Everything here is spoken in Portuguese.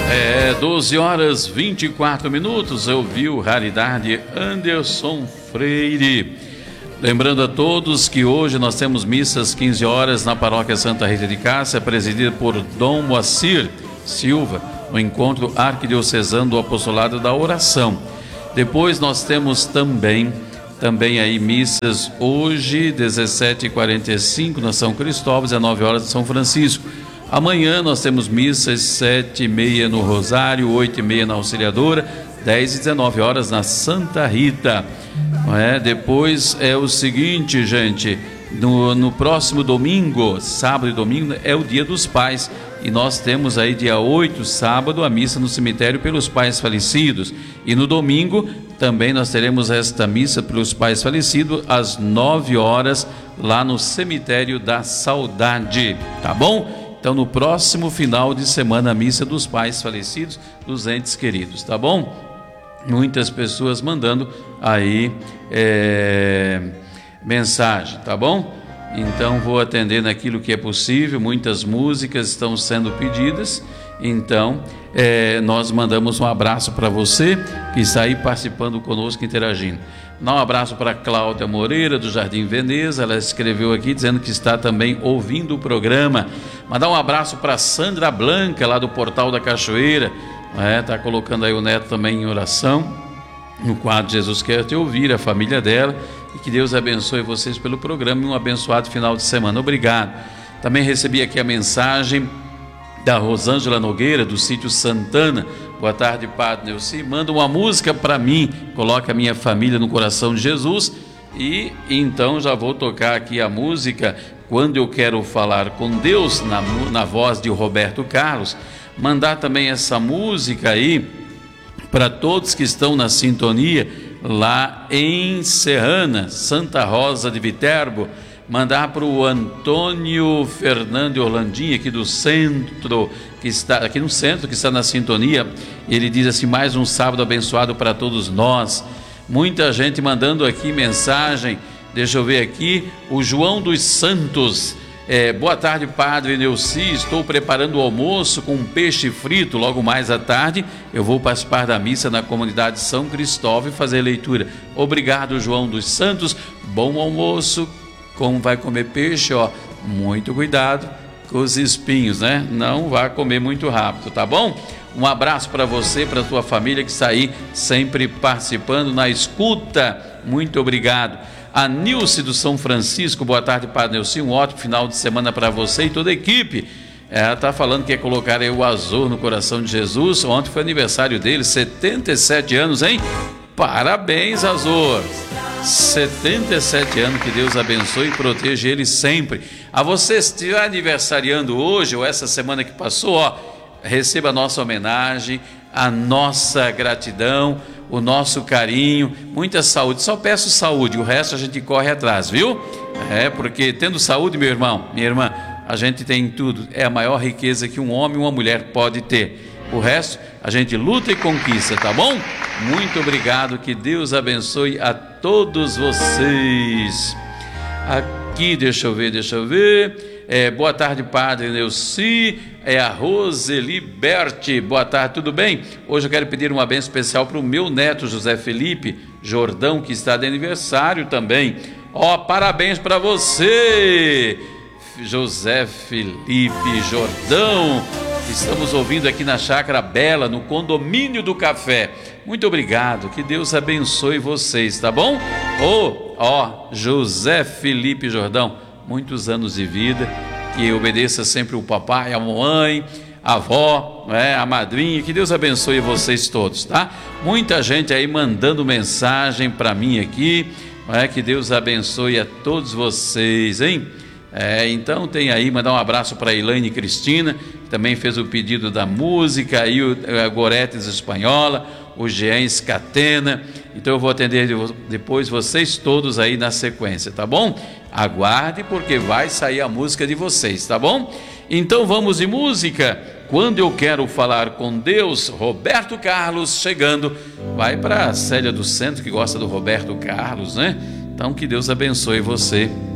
12 horas 24 minutos, eu vi o Raridade Anderson Freire. Lembrando a todos que hoje nós temos missas 15 horas na Paróquia Santa Rita de Cássia, presidida por Dom Moacir Silva, no encontro arquidiocesano do Apostolado da Oração. Depois nós temos também aí missas hoje, 17h45 na São Cristóvão, 19 horas de São Francisco. Amanhã nós temos missas 7h30 no Rosário, 8h30 na Auxiliadora, 10 e 19 horas na Santa Rita. Depois é o seguinte, gente, no próximo domingo, sábado e domingo, é o Dia dos Pais. E nós temos aí dia 8, sábado, a missa no cemitério pelos pais falecidos. E no domingo também nós teremos esta missa pelos pais falecidos às 9 horas lá no cemitério da Saudade, tá bom? Então no próximo final de semana a missa dos pais falecidos, dos entes queridos, tá bom? Muitas pessoas mandando aí mensagem, tá bom? Então vou atender naquilo que é possível. Muitas músicas estão sendo pedidas, então nós mandamos um abraço para você que está aí participando conosco, interagindo. Dá um abraço para Cláudia Moreira do Jardim Veneza, ela escreveu aqui dizendo que está também ouvindo o programa. Mandar um abraço para Sandra Blanca lá do Portal da Cachoeira, está colocando aí o neto também em oração no quadro Jesus Quer Te Ouvir, a família dela, e que Deus abençoe vocês pelo programa e um abençoado final de semana. Obrigado. Também recebi aqui a mensagem da Rosângela Nogueira do sítio Santana. Boa tarde, Padre Neuci, manda uma música para mim, coloca a minha família no coração de Jesus. E então já vou tocar aqui a música Quando Eu Quero Falar com Deus, na voz de Roberto Carlos. Mandar também essa música aí para todos que estão na sintonia lá em Serrana, Santa Rosa de Viterbo. Mandar para o Antônio Fernando Orlandinho, aqui do centro, que está aqui no centro, que está na sintonia. Ele diz assim: mais um sábado abençoado para todos nós. Muita gente mandando aqui mensagem. Deixa eu ver aqui, o João dos Santos. Boa tarde, Padre Neuci, estou preparando o almoço com um peixe frito. Logo mais à tarde eu vou participar da missa na comunidade São Cristóvão e fazer leitura. Obrigado, João dos Santos, bom almoço. Como vai comer peixe, muito cuidado com os espinhos, né? Não vá comer muito rápido, tá bom? Um abraço para você, para a tua família que está aí sempre participando na escuta. Muito obrigado. A Nilce do São Francisco, boa tarde, Padre Neuci, um ótimo final de semana para você e toda a equipe. Ela está falando que quer colocar aí o azul no coração de Jesus. Ontem foi aniversário dele, 77 anos, hein? Parabéns, Azor! 77 anos, que Deus abençoe e proteja ele sempre. A você que estiver aniversariando hoje ou essa semana que passou, receba a nossa homenagem, a nossa gratidão, o nosso carinho, muita saúde. Só peço saúde, o resto a gente corre atrás, viu? Porque tendo saúde, meu irmão, minha irmã, a gente tem tudo. É a maior riqueza que um homem e uma mulher pode ter. O resto a gente luta e conquista, tá bom? Muito obrigado, que Deus abençoe a todos vocês. Aqui, deixa eu ver. Boa tarde, Padre Neuci. A Roseli Berti. Boa tarde, tudo bem? Hoje eu quero pedir uma bênção especial para o meu neto José Felipe Jordão, que está de aniversário também. Parabéns para você, José Felipe Jordão. Estamos ouvindo aqui na Chácara Bela, no Condomínio do Café. Muito obrigado, que Deus abençoe vocês, tá bom? José Felipe Jordão, muitos anos de vida, que obedeça sempre o papai, a mamãe, a avó, a madrinha, que Deus abençoe vocês todos, tá? Muita gente aí mandando mensagem para mim aqui, que Deus abençoe a todos vocês, hein? Então tem aí, mandar um abraço para a Elaine Cristina, que também fez o pedido da música, aí a Goretes Espanhola, o Jean Scatena. Então eu vou atender depois vocês todos aí na sequência, tá bom? Aguarde, porque vai sair a música de vocês, tá bom? Então vamos de música. Quando Eu Quero Falar com Deus, Roberto Carlos chegando. Vai para a Célia do Centro, que gosta do Roberto Carlos, né? Então que Deus abençoe você.